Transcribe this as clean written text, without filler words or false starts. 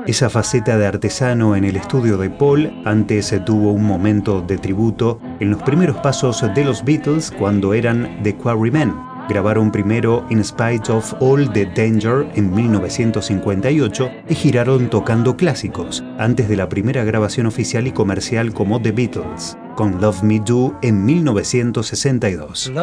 Esa faceta de artesano en el estudio de Paul antes tuvo un momento de tributo en los primeros pasos de los Beatles cuando eran The Quarrymen. Grabaron primero In Spite of All the Danger en 1958 y giraron tocando clásicos, antes de la primera grabación oficial y comercial como The Beatles, con Love Me Do en 1962.